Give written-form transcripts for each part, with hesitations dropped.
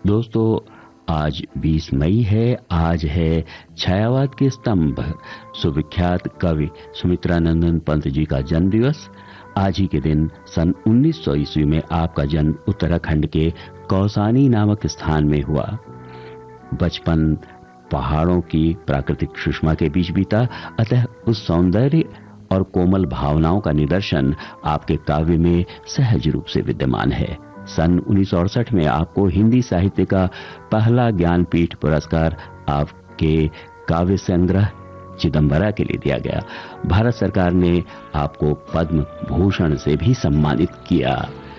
दोस्तों, आज 20 मई है। आज है छायावाद के स्तंभ सुविख्यात कवि सुमित्रानंदन पंत जी का जन्म दिवस। आज ही के दिन सन 1900 ईस्वी में आपका जन्म उत्तराखंड के कौसानी नामक स्थान में हुआ। बचपन पहाड़ों की प्राकृतिक सुषमा के बीच बीता, अतः उस सौंदर्य और कोमल भावनाओं का निदर्शन आपके काव्य में सहज रूप से विद्यमान है। सन 1968 में आपको हिंदी साहित्य का पहला ज्ञानपीठ पुरस्कार आपके काव्य संग्रह चिदंबरा के लिए दिया गया। भारत सरकार ने आपको पद्म भूषण से भी सम्मानित किया।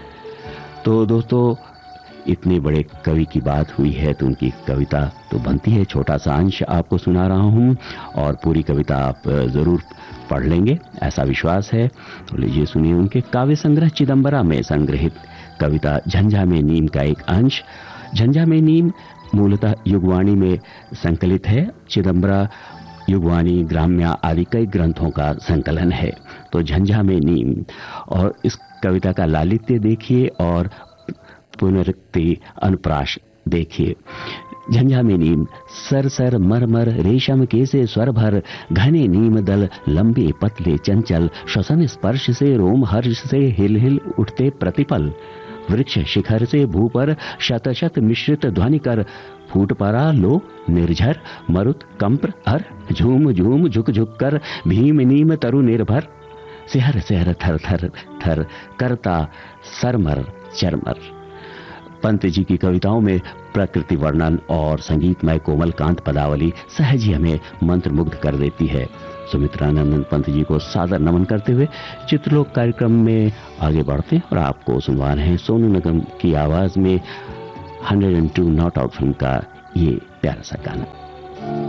तो दोस्तों, इतने बड़े कवि की बात हुई है तो उनकी कविता तो बनती है। छोटा सा अंश आपको सुना रहा हूं और पूरी कविता आप जरूर पढ़ लेंगे, ऐसा विश्वास है। तो लीजिए सुनिए उनके काव्य संग्रह चिदंबरा में संग्रहित कविता झंझा में नीम का एक अंश। झंझा में नीम मूलतः युगवाणी में संकलित है। चिदंबरा युगवाणी, ग्राम्या आदि कई ग्रंथों का संकलन है। तो झंझा में नीम, और इस कविता का लालित्य देखिए और पुनरुक्ति अनुप्रास देखिए। झंझा में नीम, सर सर मरमर रेशम केसे स्वर भर, घने नीम दल लंबे पतले चंचल, श्वसन स्पर्श से रोम हर्ष से हिल हिल उठते प्रतिपल, वृक्ष शिखर से भू पर शत शत मिश्रित ध्वनि कर, फूट परा लो निर्झर मरुत कंप्र हर, झूम झूम झुक झुक कर भीम नीम तरु निर्भर, सिहर सिहर थर थर थर करता सरमर चरमर। पंत जी की कविताओं में प्रकृति वर्णन और संगीतमय कोमल कांत पदावली सहज ही हमें मंत्रमुग्ध कर देती है। सुमित्रानंदन पंत जी को सादर नमन करते हुए चित्रलोक कार्यक्रम में आगे बढ़ते हैं और आपको सुनवा रहे हैं सोनू निगम की आवाज में 102 नॉट आउट फिल्म का ये प्यारा सा गाना।